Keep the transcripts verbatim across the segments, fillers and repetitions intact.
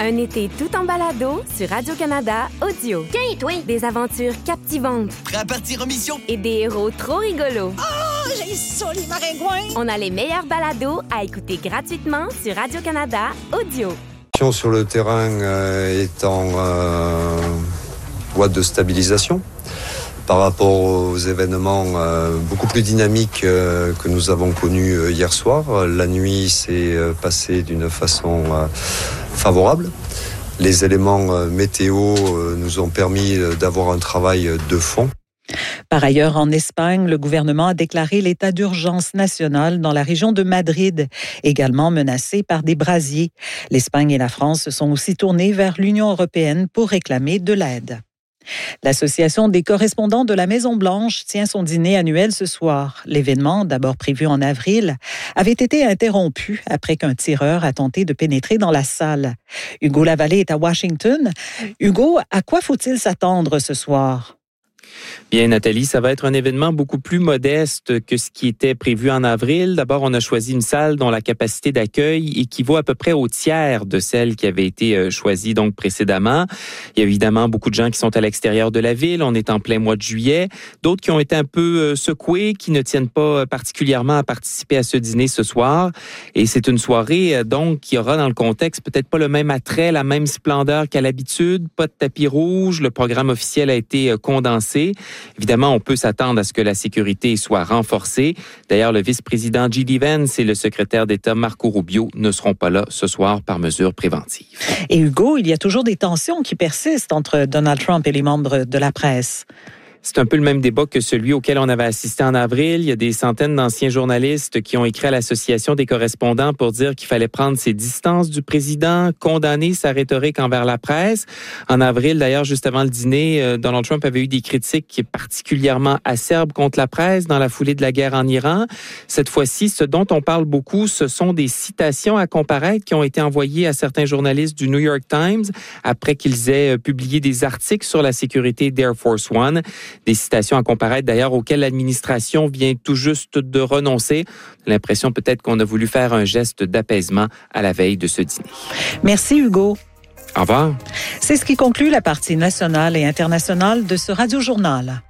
Un été tout en balado sur Radio-Canada Audio. Tiens, toi! Des aventures captivantes. Prêt à partir en mission? Et des héros trop rigolos. Oh, j'ai ça, les maringouins! On a les meilleurs balados à écouter gratuitement sur Radio-Canada Audio. Sur le terrain euh, est en euh, voie de stabilisation par rapport aux événements euh, beaucoup plus dynamiques euh, que nous avons connus euh, hier soir. La nuit s'est euh, passée d'une façon euh, favorable. Les éléments euh, météo euh, nous ont permis euh, d'avoir un travail de fond. Par ailleurs, en Espagne, le gouvernement a déclaré l'état d'urgence national dans la région de Madrid, également menacée par des brasiers. L'Espagne et la France se sont aussi tournés vers l'Union européenne pour réclamer de l'aide. L'Association des correspondants de la Maison-Blanche tient son dîner annuel ce soir. L'événement, d'abord prévu en avril, avait été interrompu après qu'un tireur a tenté de pénétrer dans la salle. Hugo Lavallée est à Washington. Hugo, à quoi faut-il s'attendre ce soir? Bien, Nathalie, ça va être un événement beaucoup plus modeste que ce qui était prévu en avril. D'abord, on a choisi une salle dont la capacité d'accueil équivaut à peu près au tiers de celle qui avait été choisie donc précédemment. Il y a évidemment beaucoup de gens qui sont à l'extérieur de la ville. On est en plein mois de juillet. D'autres qui ont été un peu secoués, qui ne tiennent pas particulièrement à participer à ce dîner ce soir. Et c'est une soirée donc qui aura dans le contexte peut-être pas le même attrait, la même splendeur qu'à l'habitude. Pas de tapis rouge. Le programme officiel a été condensé. Évidemment, on peut s'attendre à ce que la sécurité soit renforcée. D'ailleurs, le vice-président J D Vance et le secrétaire d'État Marco Rubio ne seront pas là ce soir par mesure préventive. Et Hugo, il y a toujours des tensions qui persistent entre Donald Trump et les membres de la presse. C'est un peu le même débat que celui auquel on avait assisté en avril. Il y a des centaines d'anciens journalistes qui ont écrit à l'Association des correspondants pour dire qu'il fallait prendre ses distances du président, condamner sa rhétorique envers la presse. En avril, d'ailleurs, juste avant le dîner, Donald Trump avait eu des critiques particulièrement acerbes contre la presse dans la foulée de la guerre en Iran. Cette fois-ci, ce dont on parle beaucoup, ce sont des citations à comparaître qui ont été envoyées à certains journalistes du New York Times après qu'ils aient publié des articles sur la sécurité d'Air Force One. Des citations à comparaître d'ailleurs auxquelles l'administration vient tout juste de renoncer. L'impression peut-être qu'on a voulu faire un geste d'apaisement à la veille de ce dîner. Merci Hugo. Au revoir. C'est ce qui conclut la partie nationale et internationale de ce radiojournal.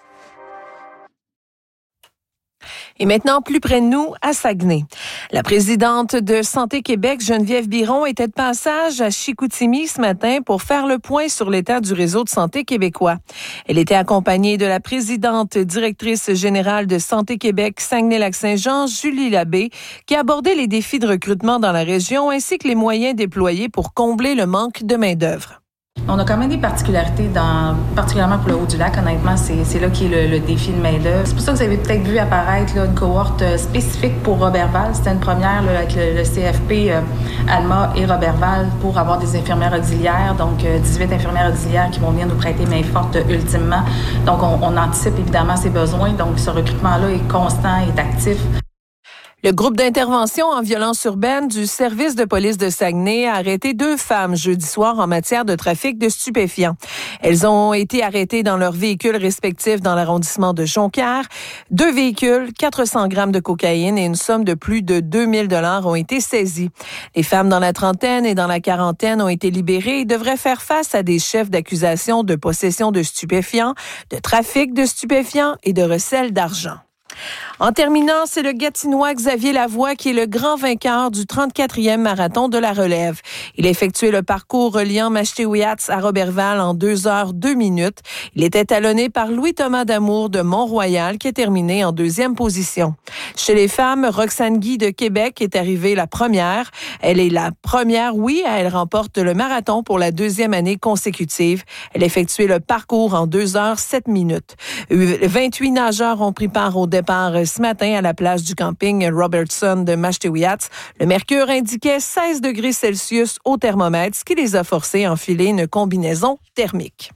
Et maintenant, plus près de nous, à Saguenay. La présidente de Santé Québec, Geneviève Biron, était de passage à Chicoutimi ce matin pour faire le point sur l'état du réseau de santé québécois. Elle était accompagnée de la présidente directrice générale de Santé Québec, Saguenay-Lac-Saint-Jean, Julie Labbé, qui a abordé les défis de recrutement dans la région ainsi que les moyens déployés pour combler le manque de main-d'œuvre. On a quand même des particularités, dans, particulièrement pour le Haut-du-Lac. Honnêtement, c'est, c'est là qui est le, le défi de main-d'œuvre. C'est pour ça que vous avez peut-être vu apparaître là, une cohorte spécifique pour Roberval. C'était une première là, avec le, le C F P, euh, Alma et Roberval pour avoir des infirmières auxiliaires. Donc, euh, dix-huit infirmières auxiliaires qui vont venir nous prêter main forte euh, ultimement. Donc, on, on anticipe évidemment ces besoins. Donc, ce recrutement-là est constant, est actif. Le groupe d'intervention en violence urbaine du service de police de Saguenay a arrêté deux femmes jeudi soir en matière de trafic de stupéfiants. Elles ont été arrêtées dans leurs véhicules respectifs dans l'arrondissement de Jonquière. Deux véhicules, quatre cents grammes de cocaïne et une somme de plus de deux mille dollars ont été saisis. Les femmes dans la trentaine et dans la quarantaine ont été libérées et devraient faire face à des chefs d'accusation de possession de stupéfiants, de trafic de stupéfiants et de recel d'argent. En terminant, c'est le Gatinois Xavier Lavoie qui est le grand vainqueur du trente-quatrième marathon de la relève. Il a effectué le parcours reliant Mashtewiyats à Roberval en deux heures deux minutes. Il était talonné par Louis-Thomas Damour de Mont-Royal qui a terminé en deuxième position. Chez les femmes, Roxane Guy de Québec est arrivée la première. Elle est la première, oui, elle remporte le marathon pour la deuxième année consécutive. Elle a effectué le parcours en deux heures sept minutes. vingt-huit nageurs ont pris part au départ ce matin à la plage du camping Robertson de Mashtewiyats. Le mercure indiquait seize degrés Celsius au thermomètre, ce qui les a forcés à enfiler une combinaison thermique.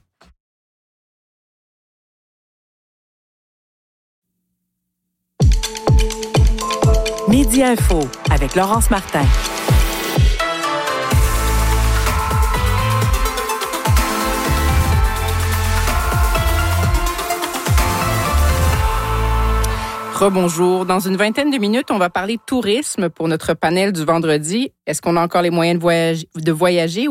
Midi Info avec Laurence Martin. Rebonjour. Dans une vingtaine de minutes, on va parler tourisme pour notre panel du vendredi. Est-ce qu'on a encore les moyens de voyager, de voyager